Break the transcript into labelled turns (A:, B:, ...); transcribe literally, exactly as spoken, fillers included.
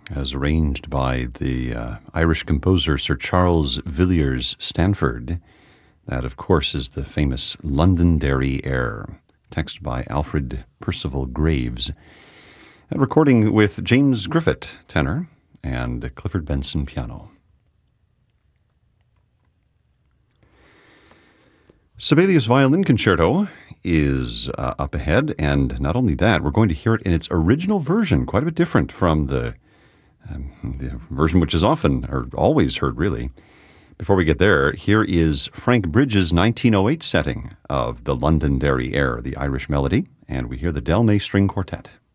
A: as arranged by the uh, Irish composer Sir Charles Villiers Stanford. That, of course, is the famous Londonderry Air, text by Alfred Percival Graves. A recording with James Griffith, tenor, and Clifford Benson, piano. Sibelius Violin Concerto is uh, up ahead, and not only that, we're going to hear it in its original version, quite a bit different from the, um, the version which is often, or always heard, really. Before we get there, here is Frank Bridges' nineteen oh eight setting of the Londonderry Air, the Irish melody, and we hear the Del May String Quartet.